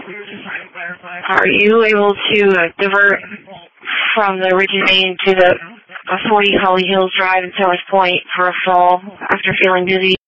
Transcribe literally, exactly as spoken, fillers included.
Are you able to uh, divert from the Ridge and Main to the uh, forty Holly Hills Drive in Sellers Point for a fall after feeling dizzy?